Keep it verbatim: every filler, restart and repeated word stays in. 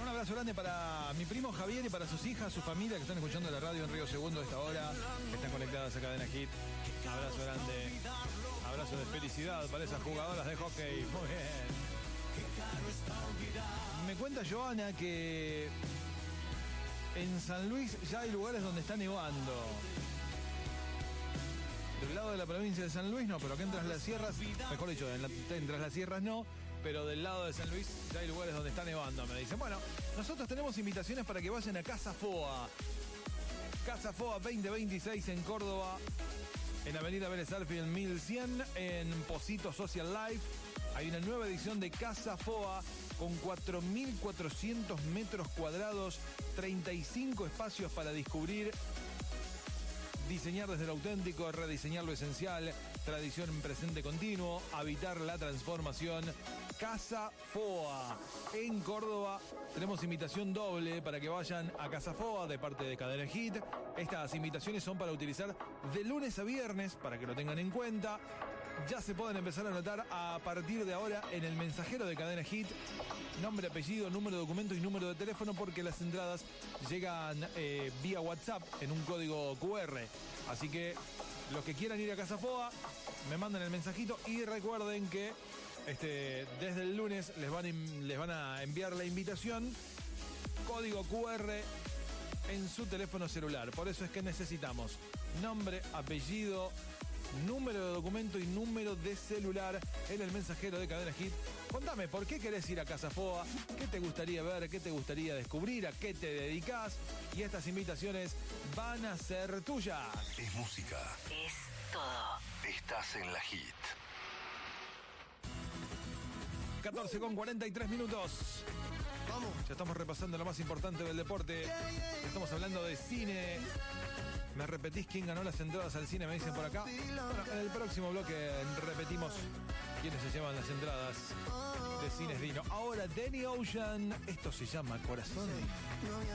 Un abrazo grande para mi primo Javier y para sus hijas, su familia que están escuchando la radio en Río Segundo a esta hora, que están conectadas a Cadena Hit. Un abrazo grande, abrazo de felicidad para esas jugadoras de hockey. Muy bien. Me cuenta Joana que en San Luis ya hay lugares donde está nevando. Del lado de la provincia de San Luis no, pero acá en Tras las Sierras, mejor dicho, en, la, en Tras las Sierras no, pero del lado de San Luis ya hay lugares donde está nevando, me dicen. Bueno, nosotros tenemos invitaciones para que vayan a Casa Foa. Casa Foa veinte veintiséis en Córdoba, en Avenida Vélez Sarsfield mil cien, en Posito Social Life. Hay una nueva edición de Casa Foa con cuatro mil cuatrocientos metros cuadrados, treinta y cinco espacios para descubrir. Diseñar desde lo auténtico, rediseñar lo esencial, tradición en presente continuo, habitar la transformación. Casa Foa en Córdoba. Tenemos invitación doble para que vayan a Casa Foa de parte de Cadena Hit. Estas invitaciones son para utilizar de lunes a viernes, para que lo tengan en cuenta. Ya se pueden empezar a anotar a partir de ahora en el mensajero de Cadena Hit. Nombre, apellido, número de documento y número de teléfono, porque las entradas llegan eh, vía WhatsApp en un código cu erre. Así que los que quieran ir a Casa Foa, me mandan el mensajito y recuerden que este, desde el lunes les van, les van a enviar la invitación, código cu erre en su teléfono celular. Por eso es que necesitamos nombre, apellido, número de documento y número de celular en el mensajero de Cadena Hit. Contame, ¿por qué querés ir a Casa Foa? ¿Qué te gustaría ver? ¿Qué te gustaría descubrir? ¿A qué te dedicás? Y estas invitaciones van a ser tuyas. Es música. Es todo. Estás en la Hit. catorce con cuarenta y tres minutos. Vamos. Ya estamos repasando lo más importante del deporte. Ya estamos hablando de cine. ¿Me repetís quién ganó las entradas al cine? Me dicen por acá. Bueno, en el próximo bloque repetimos quiénes se llevan las entradas de Cines Dino. Ahora Danny Ocean. Esto se llama Corazón. No voy